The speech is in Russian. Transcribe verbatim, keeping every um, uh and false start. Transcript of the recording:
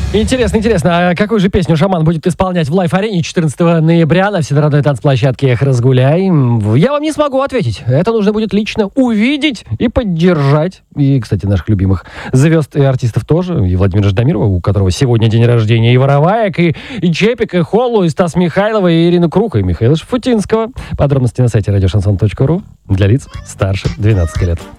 Интересно, интересно, а какую же песню шаман будет исполнять в лайв-арене четырнадцатого ноября на всенародной танцплощадке «Эх, разгуляй»? Я вам не смогу ответить. Это нужно будет лично увидеть и поддержать. И, кстати, наших любимых звезд и артистов тоже. И Владимира Ждамирова, у которого сегодня день рождения, и Вороваек, и, и Чепик, и Холлу, и Стас Михайлова, и Ирина Крух, и Михаила Шафутинского. Подробности на сайте радиошансон точка ру для лиц старше двенадцати лет.